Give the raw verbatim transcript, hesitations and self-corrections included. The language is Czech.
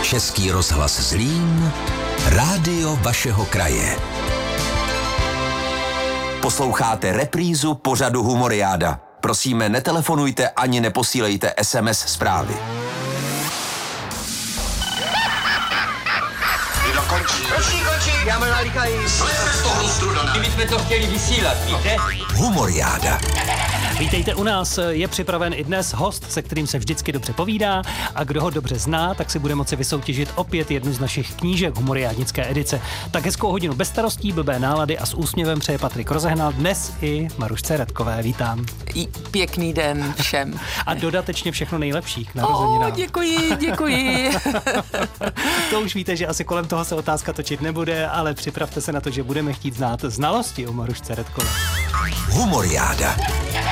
Český rozhlas Zlín, rádio vašeho kraje. Posloucháte reprízu pořadu Humoriáda. Prosíme, netelefonujte ani neposílejte es em es zprávy. Kdo končí? Končí, končí. Já mám nalíkají. Slejte z toho lustru, Dana. Kdybychom to chtěli vysílat, víte? Humoriáda. Vítejte u nás, je připraven i dnes host, se kterým se vždycky dobře povídá, a kdo ho dobře zná, tak si bude moci vysoutěžit opět jednu z našich knížek humoriádnické edice. Tak hezkou hodinu bez starostí, blbé nálady a s úsměvem přeje Patrik Rozehnal, dnes i Marušce Redkové. Vítám. I pěkný den všem. A dodatečně všechno nejlepší k narozeninám. Oh, děkuji, děkuji. To už víte, že asi kolem toho se otázka točit nebude, ale připravte se na to, že budeme chtít znát znalosti o Marušce Redkové. Humoriáda.